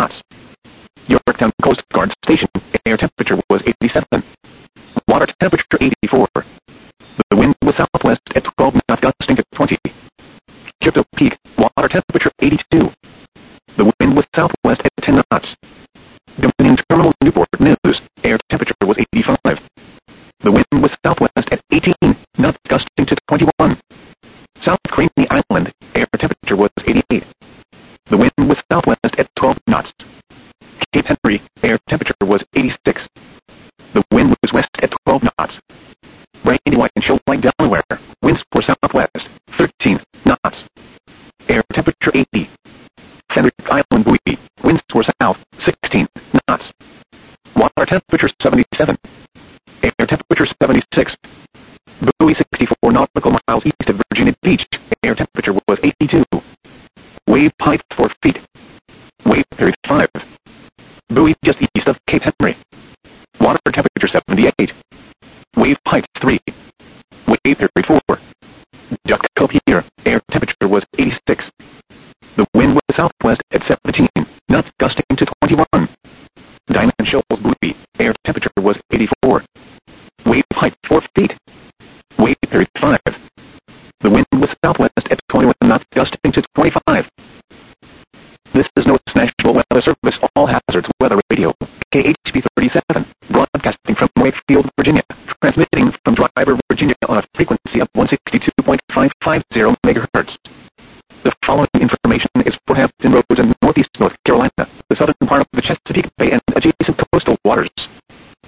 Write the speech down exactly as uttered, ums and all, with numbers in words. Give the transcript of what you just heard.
knots. Yorktown Coast Guard Station, air temperature was eighty-seven. Water temperature eighty-four. The wind was southwest at twelve knots, gusting to twenty. Crypto Peak, water temperature eighty-two. The wind was southwest at ten knots. Dominion Terminal Newport News, air temperature was eighty-five. The wind was southwest at eighteen knots, gusting to twenty-one. South Craney Island, air temperature was eighty-eight. The wind was southwest at twelve knots. Cape Henry, air temperature was eighty-six. The wind was west at twelve knots. Brandywine and Shoalite, Delaware, winds were southwest, thirteen knots. Air temperature eighty. Fenwick Island Buoy, winds were south, sixteen knots. Water temperature seventy-seven. Air temperature seventy-six. Buoy sixty-four nautical miles east of Virginia Beach, air temperature was eighty-two. Wave height four feet. Wave period five. Buoy just east of Cape Henry. Water temperature seventy-eight. Wave height three. Wave period four. Duck Cove Pier, air temperature was eighty-six. The wind was southwest at seventeen knots, gusting to twenty-one. Diamond Shoals Buoy, air temperature was eighty-four. Wave height four feet. Wave period five. The wind was southwest at twenty-one knots, gusting to twenty-five. This is NOAA's National Weather Service All Hazards Weather Radio, K H P thirty-seven, broadcasting from Wakefield, Virginia, transmitting from Driver, Virginia on a frequency of one sixty-two point five five zero megahertz. The following information is for Hampton Roads in northeast North Carolina, the southern part of the Chesapeake Bay and adjacent coastal waters.